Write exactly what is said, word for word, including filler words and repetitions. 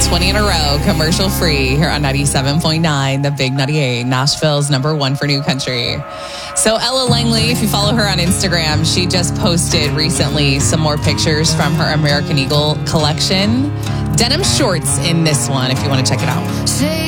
twenty in a row, commercial free here on ninety-seven point nine, the Big ninety-eight, Nashville's number one for new country. So Ella Langley, if you follow her on Instagram, she just posted recently some more pictures from her American Eagle collection. Denim shorts in this one, if you want to check it out.